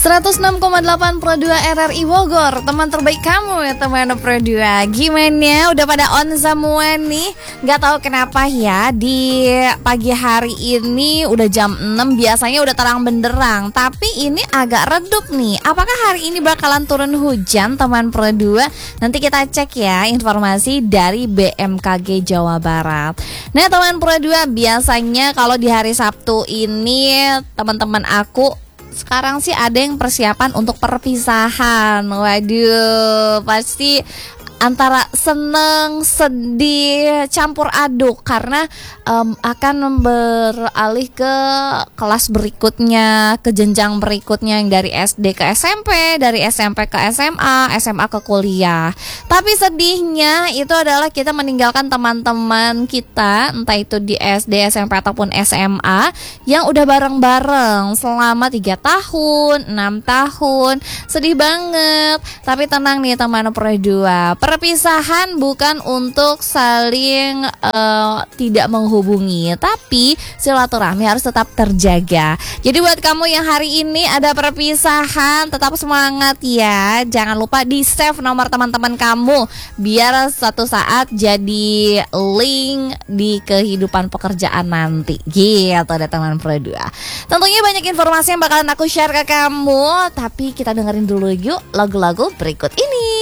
106,8 Pro 2 RRI Bogor. Teman terbaik kamu ya teman Pro 2. Gimana? Udah pada on semua nih? Gak tahu kenapa ya, di pagi hari ini udah jam 6 biasanya udah terang benderang, tapi ini agak redup nih. Apakah hari ini bakalan turun hujan teman Pro 2? Nanti kita cek ya informasi dari BMKG Jawa Barat. Nah teman Pro 2, biasanya kalau di hari Sabtu ini teman-teman aku sekarang sih ada yang persiapan untuk perpisahan. Waduh, pasti antara seneng, sedih, campur aduk karena akan beralih ke kelas berikutnya, ke jenjang berikutnya yang dari SD ke SMP, dari SMP ke SMA, SMA ke kuliah. Tapi sedihnya itu adalah kita meninggalkan teman-teman kita, entah itu di SD, SMP ataupun SMA yang udah bareng-bareng selama 3 tahun, 6 tahun. Sedih banget. Tapi tenang nih teman Pro 2. Perpisahan bukan untuk saling tidak menghubungi, tapi silaturahmi harus tetap terjaga. Jadi buat kamu yang hari ini ada perpisahan, tetap semangat ya. Jangan lupa di save nomor teman-teman kamu biar suatu saat jadi link di kehidupan pekerjaan nanti. Gitu ada teman Pro 2. Tentunya banyak informasi yang bakalan aku share ke kamu, tapi kita dengerin dulu yuk lagu-lagu berikut ini.